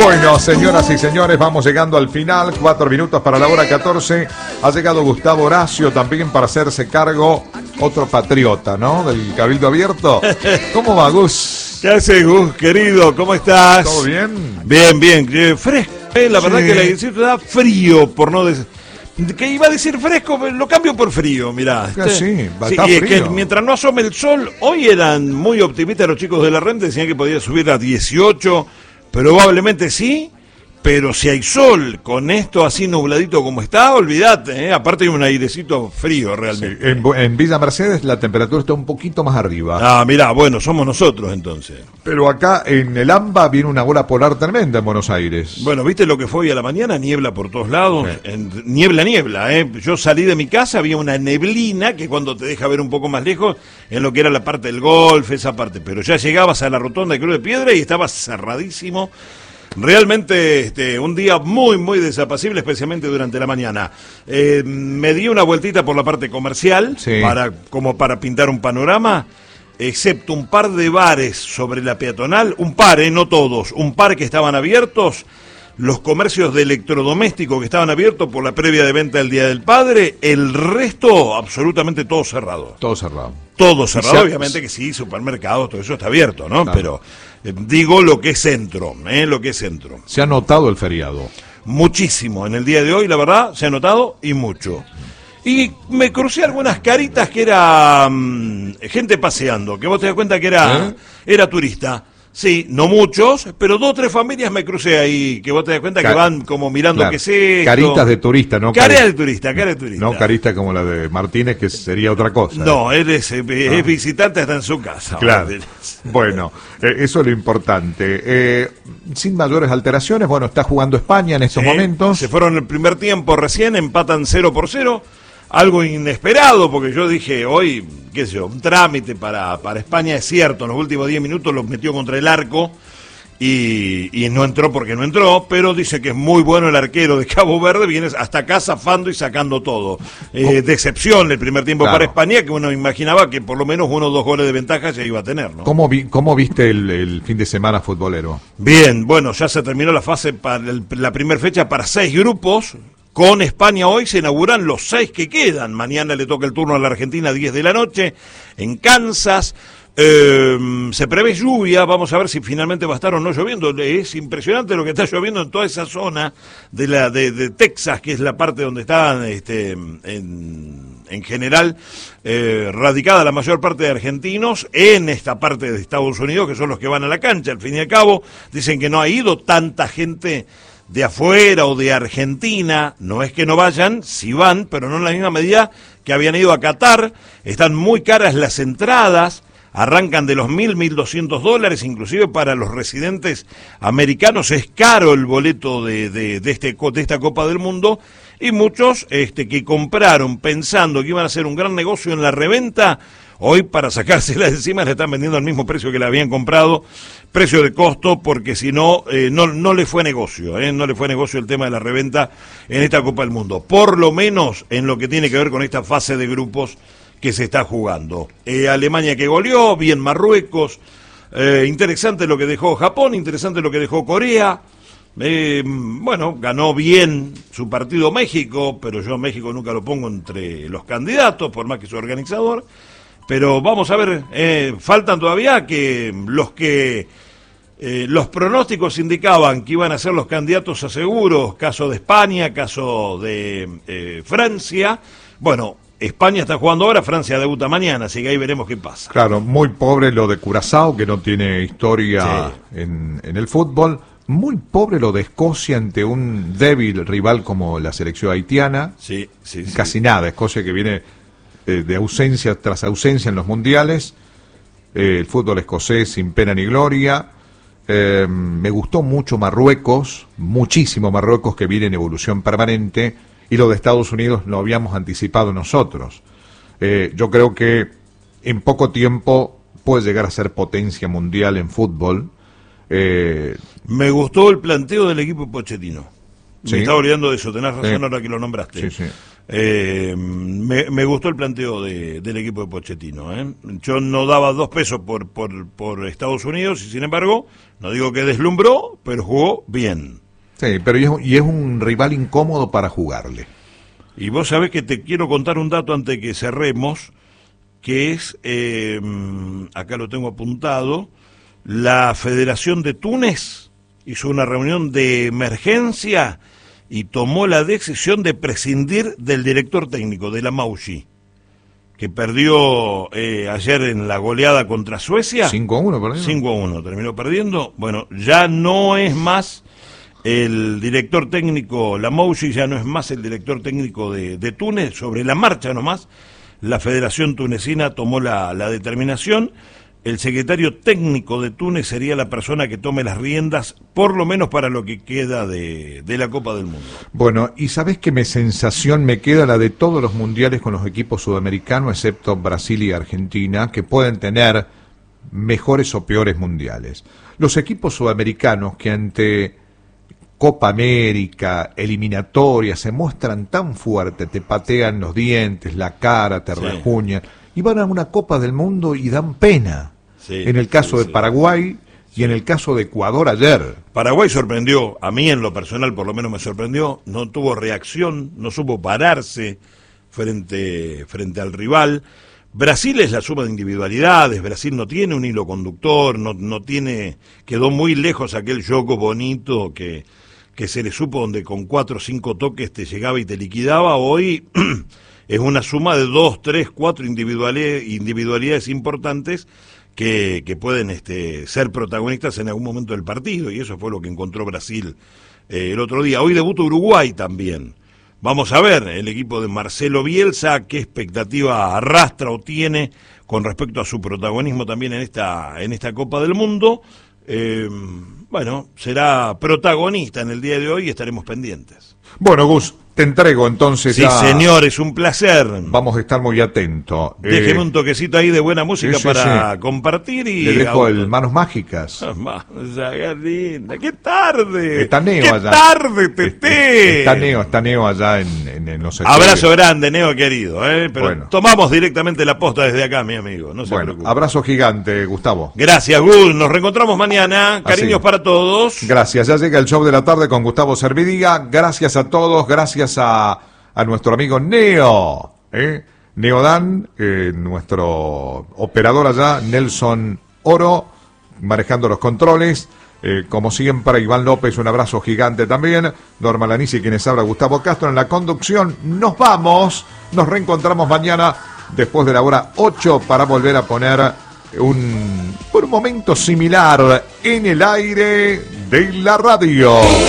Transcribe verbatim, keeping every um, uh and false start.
Bueno, señoras y señores, vamos llegando al final. Cuatro minutos para la hora catorce. Ha llegado Gustavo Horacio también para hacerse cargo, otro patriota, ¿no? Del Cabildo Abierto. ¿Cómo va, Gus? ¿Qué haces, Gus, querido? ¿Cómo estás? ¿Todo bien? Bien, bien. Eh, fresco. Eh, la sí. verdad que la edición da frío, por no decir... Que iba a decir fresco, lo cambio por frío, mirá. Ah, sí, va sí, está y frío. es que mientras no asome el sol, hoy eran muy optimistas los chicos de la renta, decían que podía subir a dieciocho, probablemente sí, pero si hay sol, con esto así nubladito como está, olvídate, ¿eh? Aparte hay un airecito frío realmente. Sí, en, en Villa Mercedes la temperatura está un poquito más arriba. Ah, mirá, bueno, somos nosotros entonces. Pero acá en el AMBA viene una bola polar tremenda en Buenos Aires. Bueno, ¿viste lo que fue hoy a la mañana? Niebla por todos lados, sí. en, niebla, niebla, ¿eh? Yo salí de mi casa, había una neblina que cuando te deja ver un poco más lejos, en lo que era la parte del golf, esa parte, pero ya llegabas a la rotonda de Cruz de Piedra y estaba cerradísimo. Realmente este, un día muy, muy desapacible, especialmente durante la mañana. Eh, me di una vueltita por la parte comercial, sí. para, como para pintar un panorama, excepto un par de bares sobre la peatonal, un par, eh, no todos, un par que estaban abiertos, los comercios de electrodomésticos que estaban abiertos por la previa de venta del Día del Padre, el resto absolutamente todo cerrado. Todo cerrado. Todo cerrado, se... obviamente que sí, supermercados, todo eso está abierto, ¿no? Claro. Pero eh, digo lo que es centro, ¿eh? Lo que es centro. ¿Se ha notado el feriado? Muchísimo, en el día de hoy, la verdad, se ha notado y mucho. Y me crucé algunas caritas que era um, gente paseando, que vos te das cuenta que era, ¿Eh? era turista. Sí, no muchos, pero dos o tres familias me crucé ahí, que vos te das cuenta Car que van como mirando claro. qué sé. Caritas de turista, ¿no? Caritas de turista, cara de turista. No carita como la de Martínez, que sería otra cosa. No, ¿eh? él es, es no. visitante, está en su casa. Claro. Bueno, eh, eso es lo importante. Eh, sin mayores alteraciones, bueno, está jugando España en estos sí, momentos. Se fueron el primer tiempo recién, empatan cero por cero. Algo inesperado, porque yo dije hoy, qué sé yo, un trámite para, para España es cierto, en los últimos diez minutos los metió contra el arco y, y no entró porque no entró, pero dice que es muy bueno el arquero de Cabo Verde, viene hasta acá zafando y sacando todo. Eh, decepción el primer tiempo claro. para España, que uno imaginaba que por lo menos uno o dos goles de ventaja ya iba a tener, ¿no? ¿Cómo, vi, cómo viste el, el fin de semana futbolero? Bien, bueno, ya se terminó la fase para el, la primera fecha para seis grupos. Con España hoy se inauguran los seis que quedan. Mañana le toca el turno a la Argentina a diez de la noche en Kansas. Eh, se prevé lluvia, vamos a ver si finalmente va a estar o no lloviendo. Es impresionante lo que está lloviendo en toda esa zona de la de, de Texas, que es la parte donde está este, en, en general eh, radicada la mayor parte de argentinos en esta parte de Estados Unidos, que son los que van a la cancha. Al fin y al cabo, dicen que no ha ido tanta gente de afuera o de Argentina, no es que no vayan, sí van, pero no en la misma medida que habían ido a Qatar. Están muy caras las entradas, arrancan de los mil, mil doscientos dólares, inclusive para los residentes americanos es caro el boleto de, de, de, este, de esta Copa del Mundo, y muchos este, que compraron pensando que iban a hacer un gran negocio en la reventa, hoy para sacársela de encima le están vendiendo al mismo precio que la habían comprado, precio de costo, porque si no, eh, no, no le fue negocio, eh, no le fue negocio el tema de la reventa en esta Copa del Mundo, por lo menos en lo que tiene que ver con esta fase de grupos que se está jugando. Eh, Alemania que goleó, bien Marruecos, eh, interesante lo que dejó Japón, interesante lo que dejó Corea, eh, bueno, ganó bien su partido México, pero yo México nunca lo pongo entre los candidatos, por más que su organizador. Pero vamos a ver, eh, faltan todavía que los que eh, los pronósticos indicaban que iban a ser los candidatos a seguros, caso de España, caso de eh, Francia. Bueno, España está jugando ahora, Francia debuta mañana, así que ahí veremos qué pasa. Claro, muy pobre lo de Curazao, que no tiene historia sí. en, en el fútbol. Muy pobre lo de Escocia ante un débil rival como la selección haitiana. Sí, sí, sí. Casi nada, Escocia que viene de ausencia tras ausencia en los mundiales, eh, el fútbol escocés sin pena ni gloria. Eh, me gustó mucho Marruecos, muchísimo Marruecos, que viene en evolución permanente, y lo de Estados Unidos lo habíamos anticipado nosotros. Eh, yo creo que en poco tiempo puede llegar a ser potencia mundial en fútbol. Eh, me gustó el planteo del equipo Pochettino. Me sí. estaba olvidando de eso, tenés razón sí. ahora que lo nombraste. Sí, sí. Eh, me, me gustó el planteo de, del equipo de Pochettino, ¿eh? Yo no daba dos pesos por, por, por Estados Unidos y sin embargo, no digo que deslumbró, pero jugó bien. Sí, pero y es, y es un rival incómodo para jugarle. Y vos sabés que te quiero contar un dato antes de que cerremos, que es, eh, acá lo tengo apuntado, la Federación de Túnez hizo una reunión de emergencia y tomó la decisión de prescindir del director técnico de la Maushi, que perdió eh, ayer en la goleada contra Suecia. cinco a uno, por ahí. cinco a uno, terminó perdiendo. Bueno, ya no es más el director técnico, la Maushi ya no es más el director técnico de, de Túnez, sobre la marcha nomás. La Federación Tunecina tomó la, la determinación. El secretario técnico de Túnez sería la persona que tome las riendas, por lo menos para lo que queda de, de la Copa del Mundo. Bueno, y ¿sabés qué me sensación me queda? La de todos los mundiales con los equipos sudamericanos, excepto Brasil y Argentina, que pueden tener mejores o peores mundiales. Los equipos sudamericanos que ante Copa América, eliminatoria, se muestran tan fuertes, te patean los dientes, la cara, te Sí. rejuñan, y van a una Copa del Mundo y dan pena. Sí, en el caso sí, de sí. Paraguay y en el caso de Ecuador ayer. Paraguay sorprendió, a mí en lo personal por lo menos me sorprendió, no tuvo reacción, no supo pararse frente, frente al rival. Brasil es la suma de individualidades, Brasil no tiene un hilo conductor, no, no tiene, quedó muy lejos aquel juego bonito que, que se le supo donde con cuatro o cinco toques te llegaba y te liquidaba. Hoy es una suma de dos, tres, cuatro individualidades, individualidades importantes que, que pueden este, ser protagonistas en algún momento del partido, y eso fue lo que encontró Brasil eh, el otro día. Hoy debuta Uruguay también. Vamos a ver el equipo de Marcelo Bielsa, qué expectativa arrastra o tiene con respecto a su protagonismo también en esta, en esta Copa del Mundo. Eh, bueno, será protagonista en el día de hoy y estaremos pendientes. Bueno, Gus, te entrego entonces Sí, ya. señor, es un placer. Vamos a estar muy atentos. Déjeme Eh, un toquecito ahí de buena música sí, sí, para sí. compartir y... Le dejo auto- el Manos Mágicas. Ah, ma- qué linda, qué tarde. Está Neo qué allá. tarde, Tete. Está Neo, está Neo allá en, en, en los Abrazo estudios. grande, Neo querido, ¿eh? Pero Bueno. tomamos directamente la posta desde acá, mi amigo, no se Bueno, preocupe. abrazo gigante, Gustavo. Gracias, Gus, nos reencontramos mañana, cariños Así. para todos. Gracias, ya llega el show de la tarde con Gustavo Servidiga. Gracias a todos, gracias a, a nuestro amigo Neo, ¿eh? Neo Dan, eh, nuestro operador allá, Nelson Oro, manejando los controles. Eh, como siempre, Iván López, un abrazo gigante también. Norma Lanisi, quienes habla, Gustavo Castro en la conducción. Nos vamos, nos reencontramos mañana después de la hora ocho para volver a poner un, un momento similar en el aire de la radio.